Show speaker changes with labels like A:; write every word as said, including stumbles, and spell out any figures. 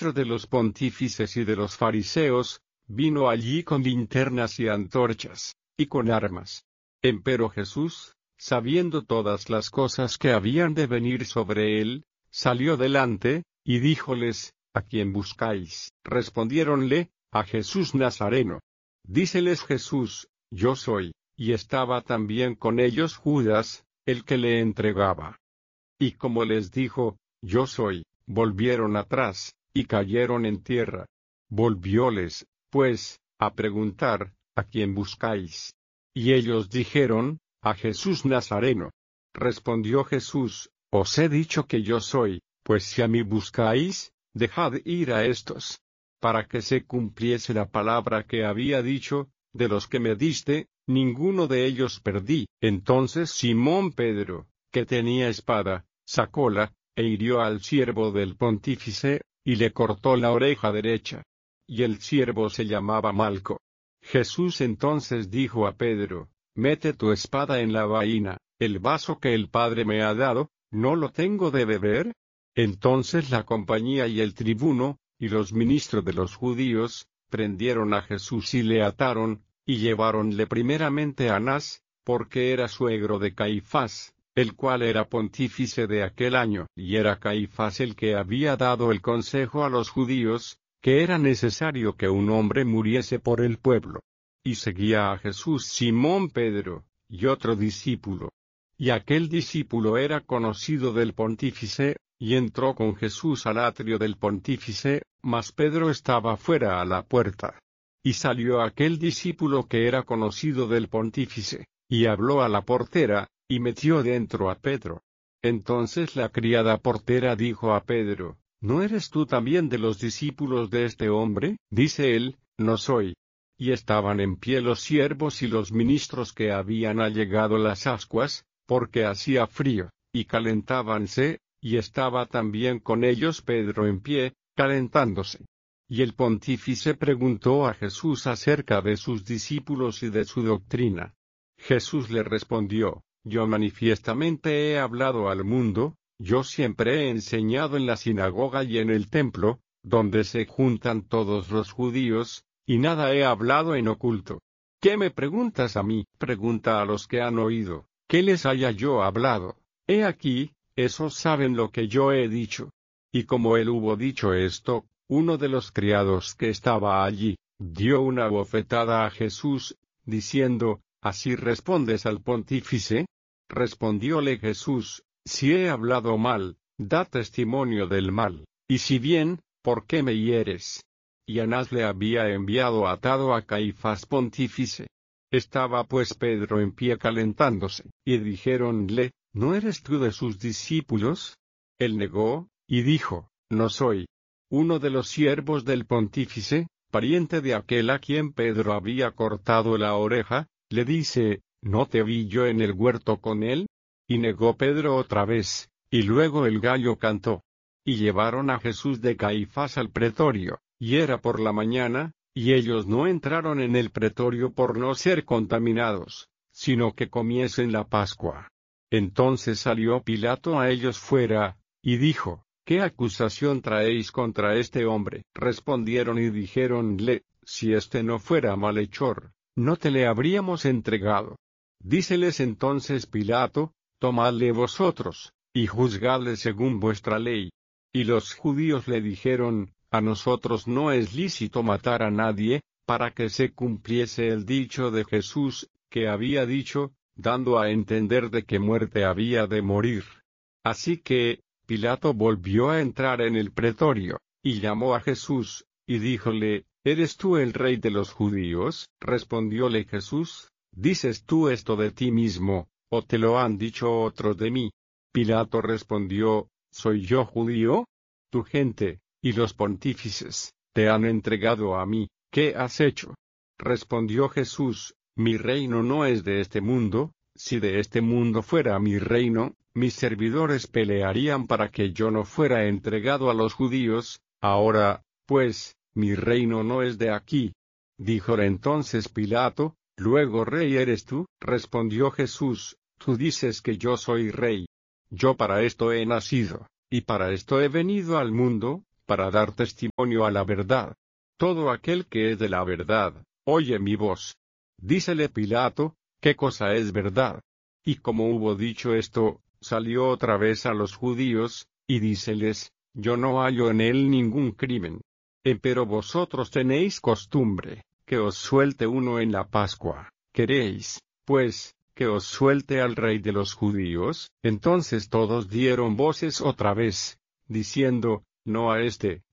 A: de los pontífices y de los fariseos, vino allí con linternas y antorchas, y con armas. Empero Jesús, sabiendo todas las cosas que habían de venir sobre él, salió delante, y díjoles, ¿a quién buscáis? Respondiéronle, a Jesús Nazareno. Díceles Jesús, yo soy, y estaba también con ellos Judas, el que le entregaba. Y como les dijo, yo soy, volvieron atrás, y cayeron en tierra. Volvióles, pues, a preguntar, ¿a quién buscáis? Y ellos dijeron, a Jesús Nazareno. Respondió Jesús, os he dicho que yo soy, pues si a mí buscáis, dejad ir a estos. Para que se cumpliese la palabra que había dicho, de los que me diste, ninguno de ellos perdí. Entonces Simón Pedro, que tenía espada, sacóla, e hirió al siervo del pontífice, y le cortó la oreja derecha. Y el siervo se llamaba Malco. Jesús entonces dijo a Pedro, mete tu espada en la vaina, el vaso que el Padre me ha dado, ¿no lo tengo de beber? Entonces la compañía y el tribuno, y los ministros de los judíos, prendieron a Jesús y le ataron, y lleváronle primeramente a Anás, porque era suegro de Caifás, el cual era pontífice de aquel año, y era Caifás el que había dado el consejo a los judíos, que era necesario que un hombre muriese por el pueblo. Y seguía a Jesús Simón Pedro, y otro discípulo. Y aquel discípulo era conocido del pontífice, y entró con Jesús al atrio del pontífice, mas Pedro estaba fuera a la puerta. Y salió aquel discípulo que era conocido del pontífice, y habló a la portera, y metió dentro a Pedro. Entonces la criada portera dijo a Pedro, ¿no eres tú también de los discípulos de este hombre? Dice él, no soy. Y estaban en pie los siervos y los ministros que habían allegado las ascuas, porque hacía frío, y calentábanse, y estaba también con ellos Pedro en pie, calentándose. Y el pontífice preguntó a Jesús acerca de sus discípulos y de su doctrina. Jesús le respondió, yo manifiestamente he hablado al mundo, yo siempre he enseñado en la sinagoga y en el templo, donde se juntan todos los judíos, y nada he hablado en oculto. ¿Qué me preguntas a mí? Pregunta a los que han oído, ¿qué les haya yo hablado? He aquí, esos saben lo que yo he dicho. Y como él hubo dicho esto, uno de los criados que estaba allí, dio una bofetada a Jesús, diciendo, ¿así respondes al pontífice? Respondióle Jesús, si he hablado mal, da testimonio del mal, y si bien, ¿por qué me hieres? Y Anás le había enviado atado a Caifás pontífice. Estaba pues Pedro en pie calentándose, y dijéronle, ¿no eres tú de sus discípulos? Él negó, y dijo, no soy. Uno de los siervos del pontífice, pariente de aquel a quien Pedro había cortado la oreja, le dice, ¿no te vi yo en el huerto con él? Y negó Pedro otra vez, y luego el gallo cantó. Y llevaron a Jesús de Caifás al pretorio, y era por la mañana, y ellos no entraron en el pretorio por no ser contaminados, sino que comiesen la Pascua. Entonces salió Pilato a ellos fuera, y dijo, ¿qué acusación traéis contra este hombre? Respondieron y dijéronle, si este no fuera malhechor, no te le habríamos entregado. Díceles entonces Pilato, tomadle vosotros, y juzgadle según vuestra ley. Y los judíos le dijeron, a nosotros no es lícito matar a nadie, para que se cumpliese el dicho de Jesús, que había dicho, dando a entender de qué muerte había de morir. Así que, Pilato volvió a entrar en el pretorio, y llamó a Jesús, y díjole, ¿eres tú el rey de los judíos? Respondióle Jesús, ¿dices tú esto de ti mismo, o te lo han dicho otros de mí? Pilato respondió, ¿soy yo judío? Tu gente, y los pontífices, te han entregado a mí, ¿qué has hecho? Respondió Jesús, mi reino no es de este mundo, si de este mundo fuera mi reino, mis servidores pelearían para que yo no fuera entregado a los judíos, ahora, pues, mi reino no es de aquí. Díjole entonces Pilato, ¿luego rey eres tú? Respondió Jesús, tú dices que yo soy rey. Yo para esto he nacido, y para esto he venido al mundo, para dar testimonio a la verdad. Todo aquel que es de la verdad, oye mi voz. Dícele Pilato, ¿qué cosa es verdad? Y como hubo dicho esto, salió otra vez a los judíos, y díceles, yo no hallo en él ningún crimen. Empero vosotros tenéis costumbre, que os suelte uno en la Pascua. ¿Queréis, pues, que os suelte al rey de los judíos? Entonces todos dieron voces otra vez, diciendo, no a este,